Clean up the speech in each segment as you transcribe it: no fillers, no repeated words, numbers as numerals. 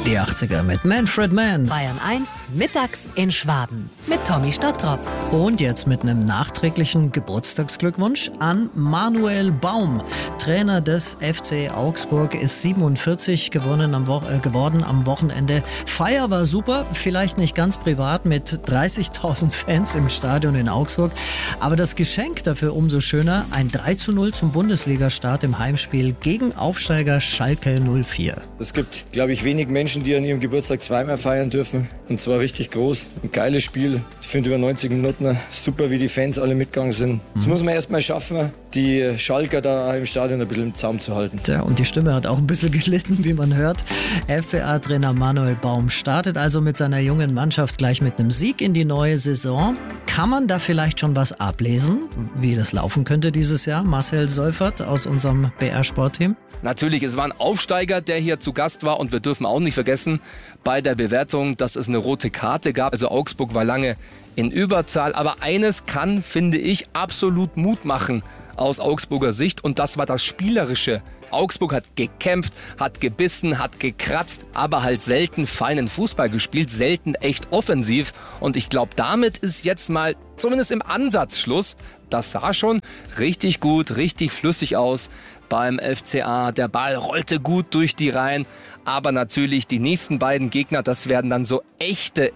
Die 80er mit Manfred Mann. Bayern 1, mittags in Schwaben mit Tommy Stottrop. Und jetzt mit einem nachträglichen Geburtstagsglückwunsch an Manuel Baum. Trainer des FC Augsburg, ist 47 geworden am Wochenende. Feier war super, vielleicht nicht ganz privat mit 30.000 Fans im Stadion in Augsburg. Aber das Geschenk dafür umso schöner, ein 3:0 zum Bundesliga-Start im Heimspiel gegen Aufsteiger Schalke 04. Es gibt, glaube ich, wenig Menschen, die an ihrem Geburtstag zweimal feiern dürfen. Und zwar richtig groß. Ein geiles Spiel. Ich finde über 90 Minuten super, wie die Fans alle mitgegangen sind. Das muss man erst mal schaffen, die Schalker da im Stadion ein bisschen im Zaum zu halten. Tja, und die Stimme hat auch ein bisschen gelitten, wie man hört. FCA-Trainer Manuel Baum startet also mit seiner jungen Mannschaft gleich mit einem Sieg in die neue Saison. Kann man da vielleicht schon was ablesen, wie das laufen könnte dieses Jahr? Marcel Seufert aus unserem BR-Sportteam. Natürlich, es war ein Aufsteiger, der hier zu Gast war, und wir dürfen auch nicht vergessen bei der Bewertung, dass es eine rote Karte gab. Also Augsburg war lange in Überzahl, aber eines kann, finde ich, absolut Mut machen aus Augsburger Sicht, und das war das Spielerische. Augsburg hat gekämpft, hat gebissen, hat gekratzt, aber halt selten feinen Fußball gespielt, selten echt offensiv. Und ich glaube, damit ist jetzt mal zumindest im Ansatz Schluss. Das sah schon richtig gut, richtig flüssig aus beim FCA. Der Ball rollte gut durch die Reihen. Aber natürlich die nächsten beiden Gegner, das werden dann so echte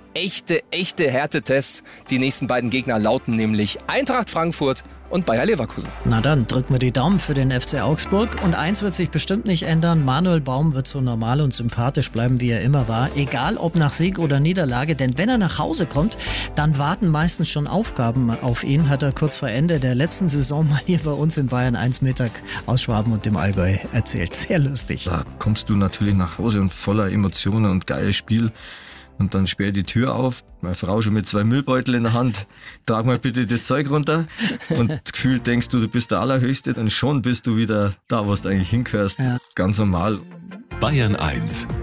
Härtetests. Die nächsten beiden Gegner lauten nämlich Eintracht Frankfurt und Bayer Leverkusen. Na dann drücken wir die Daumen für den FC Augsburg. Und eins wird sich bestimmt nicht ändern. Manuel Baum wird so normal und sympathisch bleiben, wie er immer war. Egal ob nach Sieg oder Niederlage. Denn wenn er nach Hause kommt, dann warten meistens schon Aufgaben auf ihn. Hat er kurz vor Ende der letzten Saison mal hier bei uns in Bayern 1 Mittag aus Schwaben und dem Allgäu erzählt. Sehr lustig. Da kommst du natürlich nach Hause und voller Emotionen und geiles Spiel. Und dann sperrt die Tür auf, meine Frau schon mit 2 Müllbeutel in der Hand, trag mal bitte das Zeug runter, und gefühlt denkst du bist der Allerhöchste, dann schon bist du wieder da, wo du eigentlich hingehörst. Ja. Ganz normal. Bayern 1